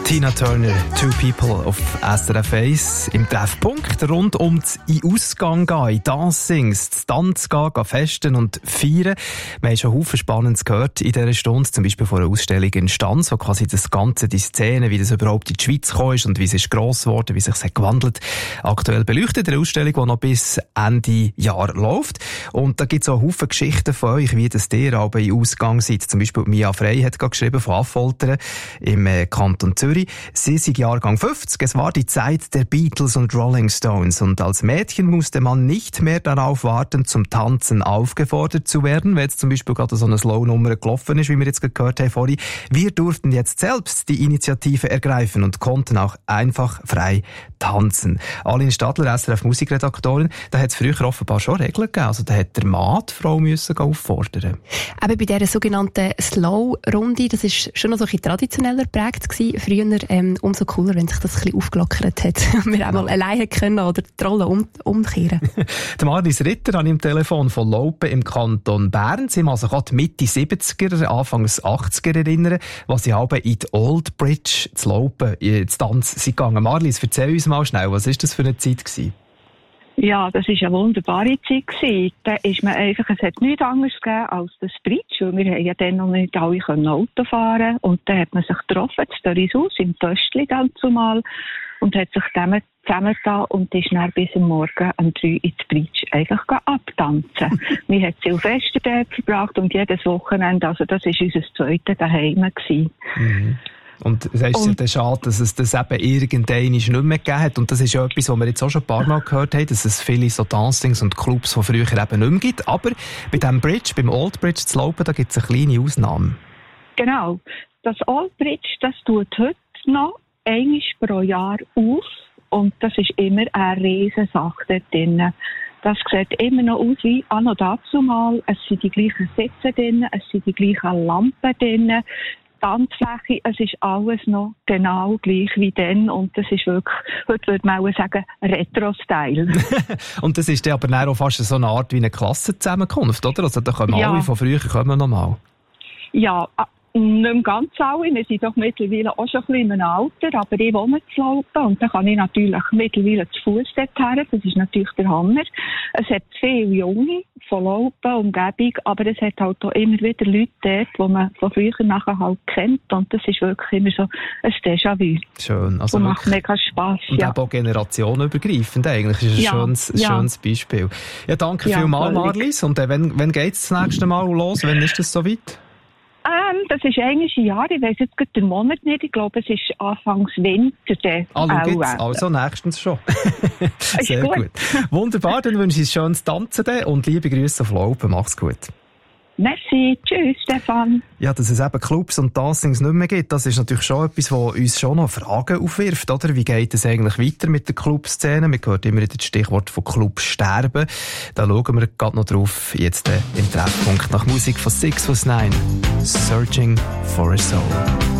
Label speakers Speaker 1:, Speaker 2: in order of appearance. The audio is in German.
Speaker 1: Tina Turner, Two People auf SRF 1 im Treffpunkt rund um den Ausgang gehen, Dancings, zu Tanz gehen, festen und feiern. Wir haben schon Haufen Spannendes gehört in dieser Stunde, zum Beispiel von einer Ausstellung in Stanz, wo quasi das Ganze, die Szene, wie das überhaupt in die Schweiz gekommen ist und wie es ist gross geworden, wie es sich gewandelt, aktuell beleuchtet. Eine Ausstellung, die noch bis Ende Jahr läuft. Und da gibt es auch Haufen Geschichten von euch, wie das ihr aber in Ausgang seid. Zum Beispiel Mia Frey hat gerade geschrieben von Affoltern im Kanton Zürich. Sie sind Jahrgang 50. Es war die Zeit der Beatles und Rolling Stones. Und als Mädchen musste man nicht mehr darauf warten, zum Tanzen aufgefordert zu werden. Wenn jetzt zum Beispiel gerade so eine Slow-Nummer gelaufen ist, wie wir jetzt gehört haben vorhin. Wir durften jetzt selbst die Initiative ergreifen und konnten auch einfach frei tanzen. Aline Stadler, SRF Musikredaktorin, da hat es früher offenbar schon Regeln gegeben. Also da hat der Mann die Frau müssen auffordern.
Speaker 2: Eben bei dieser sogenannten Slow-Runde, das ist schon noch so ein bisschen traditioneller geprägt gewesen. Früher umso cooler, wenn sich das ein bisschen aufgelockert hat. Wir einmal alleine können oder die Rolle umkehren.
Speaker 1: Der Marlies Ritter an im Telefon von Laupen im Kanton Bern. Sie muss sich an die Mitte 70er, Anfangs 80er erinnern, was sie haben in die Old Bridge zu Laupen, ins Tanz sind gegangen. Marlies, erzähl uns mal schnell, was ist das für eine Zeit gewesen?
Speaker 3: Ja, das war eine wunderbare Zeit gewesen. Da ist man einfach, es hat nichts anderes gegeben als das Bridge, weil wir haben ja dann noch nicht alle Auto fahren und dann hat man sich getroffen, zu Dörishaus, im Töstli dann zumal, und hat sich zusammengetan und ist dann bis am Morgen um 3 ins Bridge einfach abtanzen. Wir haben Silvester dort verbracht und jedes Wochenende, also das war unser zweites Daheim gewesen.
Speaker 1: Mhm. Und es ist ja schade, dass es das eben irgendwann nicht mehr gegeben hat. Und das ist ja etwas, was wir jetzt auch schon ein paar Mal gehört haben, dass es viele so Dancings und Clubs von früher eben nicht mehr gibt. Aber bei diesem Bridge, beim Old Bridge zu Laupen, da gibt es eine kleine Ausnahme. Genau.
Speaker 3: Das Old Bridge, das tut heute noch einmal pro Jahr auf. Und das ist immer eine riesen Sache dort drin. Das sieht immer noch aus wie anno dazumal. Es sind die gleichen Sitze drin, es sind die gleichen Lampen drin. Tanzfläche, es ist alles noch genau gleich wie dann und das ist wirklich, heute würde man auch sagen, Retro-Style.
Speaker 1: Und das ist dann aber auch fast so eine Art wie eine Klassenzusammenkunft, oder? Also da kommen alle von früher kommen noch mal.
Speaker 3: Ja, nicht mehr ganz alle. Wir sind doch mittlerweile auch schon ein bisschen im Alter, aber ich wohne zu Laupen und da kann ich natürlich mittlerweile zu Fuß dorthin. Das ist natürlich der Hammer. Es hat viele Junge von Laupen, Umgebung, aber es hat halt auch immer wieder Leute dort, die man von früher nachher halt kennt und das ist wirklich immer so ein Déjà-vu.
Speaker 1: Schön. Also
Speaker 3: und macht mega Spass.
Speaker 1: Und eben auch generationenübergreifend eigentlich. Das ist ein schönes Beispiel. Ja, danke vielmals, Marlies. Und wenn geht es das nächste Mal los? Wann ist das soweit?
Speaker 3: Das ist eigentlich ein Jahr, ich weiss jetzt gerade den Monat nicht, ich glaube, es ist Anfangs Winter.
Speaker 1: Also nächstens schon. Sehr gut. Wunderbar, dann wünsche ich ein schönes Tanzen und liebe Grüße auf Laupen. Mach's gut.
Speaker 3: Merci, tschüss Stefan.
Speaker 1: Ja, dass es eben Clubs und Dancings nicht mehr gibt, das ist natürlich schon etwas, was uns schon noch Fragen aufwirft, oder? Wie geht es eigentlich weiter mit der Clubszene? Man hört immer wieder das Stichwort von Clubsterben. Da schauen wir gerade noch drauf, jetzt im Treffpunkt nach Musik von 6 was 9. Searching for a Soul.